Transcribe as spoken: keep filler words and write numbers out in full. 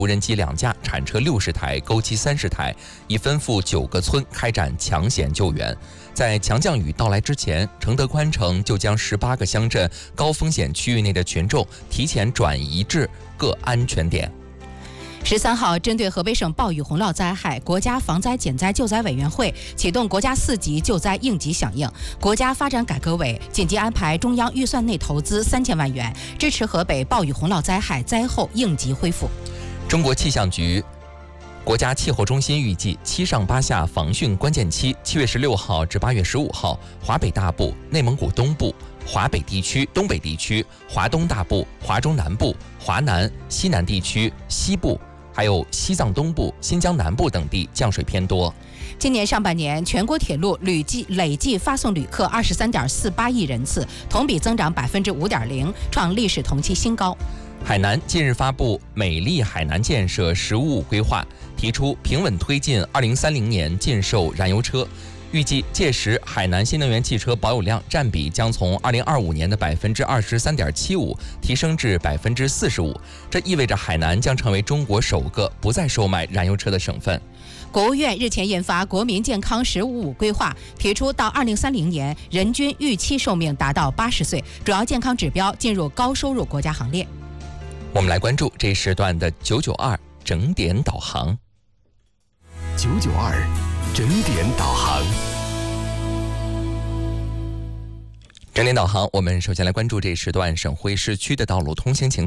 无人机两架，铲车六十台，钩机三十台，已分赴九个村开展抢险救援。在强降雨到来之前，承德宽城就将十八个乡镇高风险区域内的群众提前转移至各安全点。 十三号，针对河北省暴雨洪涝灾害，国家防灾减灾救灾委员会启动国家四级救灾应急响应。国家发展改革委紧急安排中央预算内投资三千万元，支持河北暴雨洪涝灾害灾后应急恢复。 中国气象局、国家气候中心预计，七上八下防汛关键期，七月十六号至八月十五号，华北大部、内蒙古东部、华北地区、东北地区、华东大部、华中南部、华南、西南地区、西部，还有西藏东部、新疆南部等地降水偏多。 今年上半年，全国铁路累计累计发送旅客二十三点四八亿人次，同比增长百分之五点零，创历史同期新高。 海南近日发布《美丽海南建设“十五五”规划》，提出平稳推进二零三零年禁售燃油车。预计届时，海南新能源汽车保有量占比将从二零二五年的百分之二十三点七五提升至百分之四十五。这意味着海南将成为中国首个不再售卖燃油车的省份。 国务院日前印发《国民健康“十五五”规划》，提出到二零三零年人均预期寿命达到八十岁，主要健康指标进入高收入国家行列。 我们来关注这一时段的九九二整点导航。 九九二整点导航。 整点导航，我们首先来关注这一时段省会市区的道路通行情况。